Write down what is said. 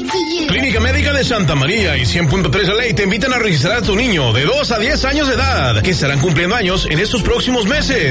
Clínica Médica de Santa María y 100.3 de Ley te invitan a registrar a tu niño de 2 a 10 años de edad, que estarán cumpliendo años en estos próximos meses.